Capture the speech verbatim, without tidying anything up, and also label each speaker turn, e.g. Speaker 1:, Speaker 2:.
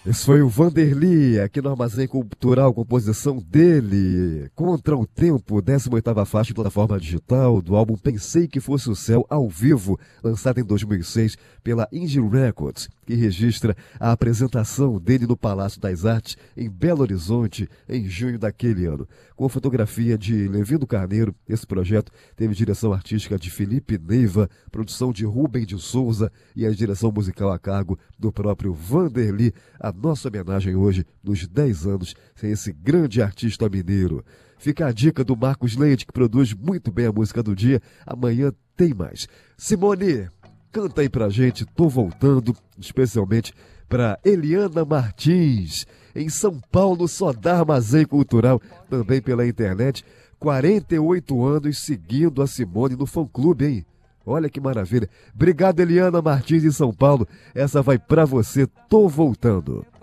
Speaker 1: Esse foi o Vanderly, aqui no Armazém Cultural, composição dele, Contra o Tempo, décima oitava faixa em plataforma digital do álbum Pensei Que Fosse o Céu, ao vivo, lançado em dois mil e seis pela Indie Records, que registra a apresentação dele no Palácio das Artes, em Belo Horizonte, em junho daquele ano. Com fotografia de Levino Carneiro, esse projeto teve direção artística de Felipe Neiva, produção de Rubem de Souza e a direção musical a cargo do próprio Vanderly. A nossa homenagem hoje, nos dez anos, sem esse grande artista mineiro. Fica a dica do Marcos Leite, que produz muito bem a música do dia. Amanhã tem mais. Simone, canta aí pra gente, Tô Voltando, especialmente para Eliana Martins, em São Paulo, só dá Armazém Cultural, também pela internet. quarenta e oito anos seguindo a Simone no fã-clube, hein? Olha que maravilha. Obrigado, Eliana Martins, em São Paulo. Essa vai pra você, Tô Voltando.